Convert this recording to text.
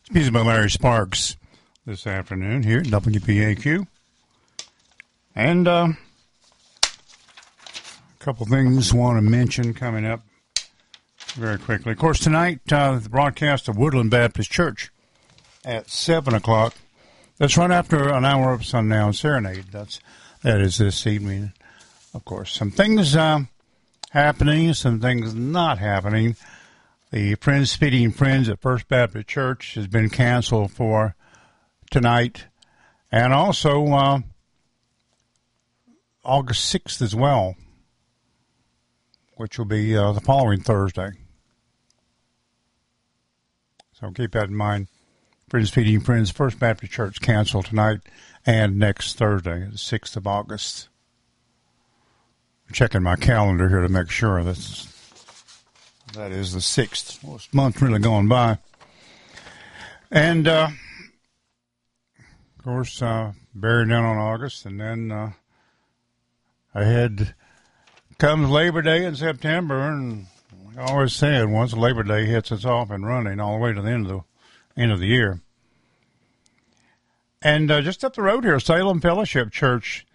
Music by Larry Sparks this afternoon here at WPAQ. And a couple things I want to mention coming up very quickly. Of course, tonight, the broadcast of Woodland Baptist Church at 7 o'clock. That's right after an hour of Sundown Serenade. That is this evening. Of course, some things happening, some things not happening. The Friends Feeding Friends at First Baptist Church has been canceled for tonight. And also August 6th as well, which will be the following Thursday. So keep that in mind. Friends Feeding Friends, First Baptist Church canceled tonight and next Thursday, the 6th of August. I'm checking my calendar here to make sure that is the 6th. Well, this month really going by. And, of course, bearing down on August, and then ahead comes Labor Day in September, and like I always said, once Labor Day hits, it's off and running all the way to the end of the year. And just up the road here, Salem Fellowship Church